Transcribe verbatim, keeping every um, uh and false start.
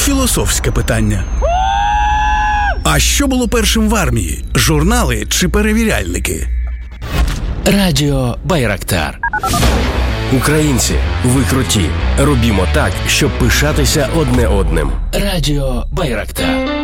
Філософське питання. А що було першим в армії? Журнали чи перевіряльники? Радіо Байрактар. Українці, ви круті. Робімо так, щоб пишатися одне одним. Радіо Байрактар.